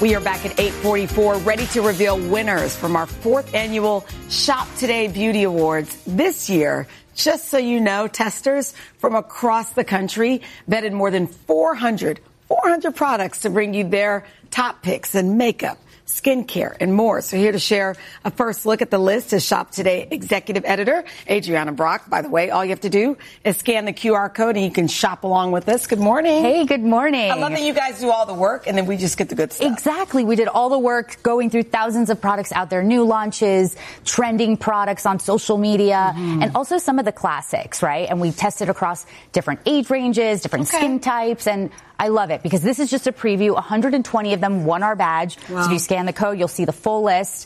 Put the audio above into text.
We are back at 8:44, ready to reveal winners from our 4th annual Shop Today Beauty Awards. This year, just so you know, testers from across the country vetted more than 400 products to bring you their top picks in makeup, skincare, and more. So here to share a first look at the list is Shop Today Executive Editor Adriana Brock. By the way, all you have to do is scan the QR code and you can shop along with us. Good morning. Hey, good morning. I love that you guys do all the work and then we just get the good stuff. Exactly. We did all the work going through thousands of products out there, new launches, trending products on social media, and also some of the classics, right? And we tested across different age ranges, different skin types, and I love it because this is just a preview. 120 of them won our badge. Wow. So if you scan the code, you'll see the full list.